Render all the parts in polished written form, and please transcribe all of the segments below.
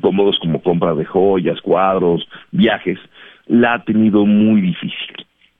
incómodos como compra de joyas, cuadros, viajes, la ha tenido muy difícil.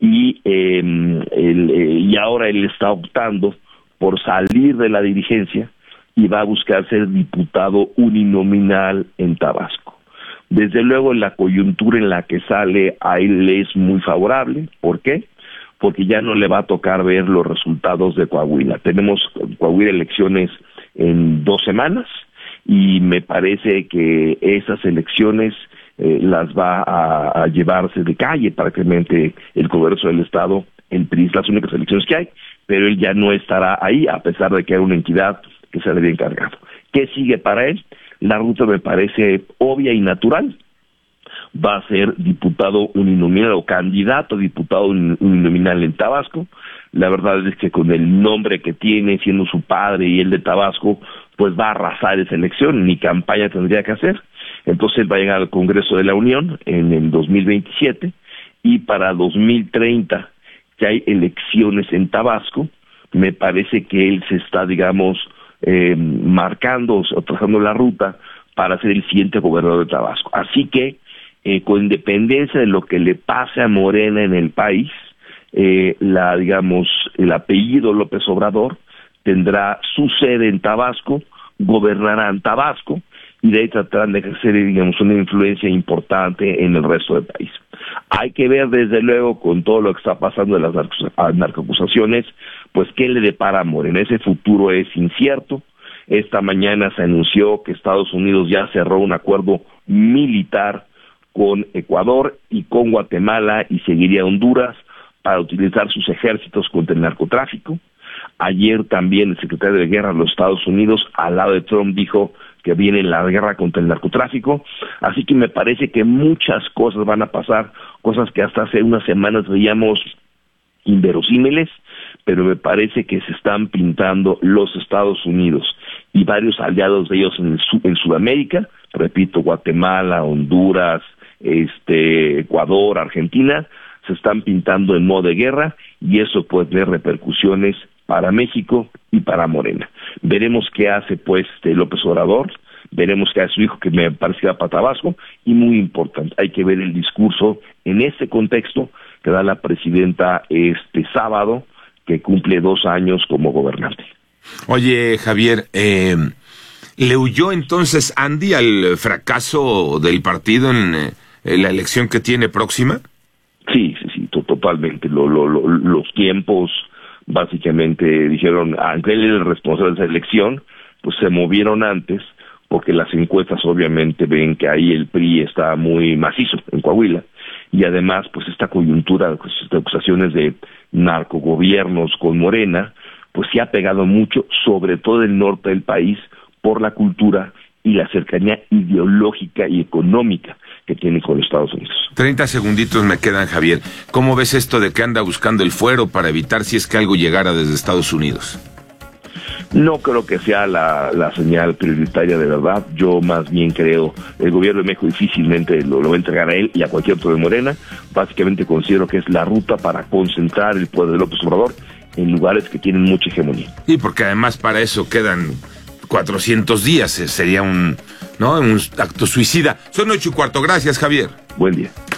Y ahora él está optando por salir de la dirigencia y va a buscar ser diputado uninominal en Tabasco. Desde luego la coyuntura en la que sale a él es muy favorable. ¿Por qué? Porque ya no le va a tocar ver los resultados de Coahuila. Tenemos Coahuila elecciones en 2 semanas y me parece que esas elecciones las va a llevarse de calle prácticamente el Congreso del Estado, el PRI, las únicas elecciones que hay, pero él ya no estará ahí a pesar de que hay una entidad que se le había encargado. ¿Qué sigue para él? La ruta me parece obvia y natural. Va a ser diputado uninominal o candidato a diputado uninominal en Tabasco. La verdad es que con el nombre que tiene, siendo su padre y el de Tabasco, pues va a arrasar esa elección, ni campaña tendría que hacer. Entonces él va a llegar al Congreso de la Unión en el 2027 y para 2030, que hay elecciones en Tabasco, me parece que él se está, digamos, marcando o trazando la ruta para ser el siguiente gobernador de Tabasco. Así que, con independencia de lo que le pase a Morena en el país, el apellido López Obrador tendrá su sede en Tabasco, gobernará en Tabasco, y de ahí tratarán de ejercer, digamos, una influencia importante en el resto del país. Hay que ver, desde luego, con todo lo que está pasando de las narcoacusaciones, pues qué le depara a Morena. Ese futuro es incierto. Esta mañana se anunció que Estados Unidos ya cerró un acuerdo militar con Ecuador y con Guatemala y seguiría Honduras para utilizar sus ejércitos contra el narcotráfico. Ayer también el secretario de Guerra de los Estados Unidos, al lado de Trump, dijo que viene la guerra contra el narcotráfico, así que me parece que muchas cosas van a pasar, cosas que hasta hace unas semanas veíamos inverosímiles, pero me parece que se están pintando los Estados Unidos y varios aliados de ellos en Sudamérica, repito, Guatemala, Honduras, Ecuador, Argentina, se están pintando en modo de guerra y eso puede tener repercusiones para México y para Morena. Veremos qué hace pues López Obrador, veremos qué hace su hijo, que me parece que va para Tabasco, y muy importante, hay que ver el discurso en este contexto que da la presidenta este sábado, que cumple 2 años como gobernante. Oye, Javier, ¿le huyó entonces Andy al fracaso del partido en la elección que tiene próxima? Sí, totalmente. Los tiempos básicamente dijeron, aunque él era el responsable de esa elección, pues se movieron antes, porque las encuestas obviamente ven que ahí el PRI está muy macizo en Coahuila, y además pues esta coyuntura de acusaciones de narcogobiernos con Morena, pues sí ha pegado mucho, sobre todo en el norte del país, por la cultura y la cercanía ideológica y económica que tiene con los Estados Unidos. 30 segunditos me quedan, Javier. ¿Cómo ves esto de que anda buscando el fuero para evitar si es que algo llegara desde Estados Unidos? No creo que sea la señal prioritaria de verdad. Yo más bien creo, el gobierno de México difícilmente lo va a entregar a él y a cualquier otro de Morena. Básicamente considero que es la ruta para concentrar el poder de López Obrador en lugares que tienen mucha hegemonía. Y porque además para eso quedan 400 días, sería un acto suicida. Son 8:15, gracias, Javier. Buen día.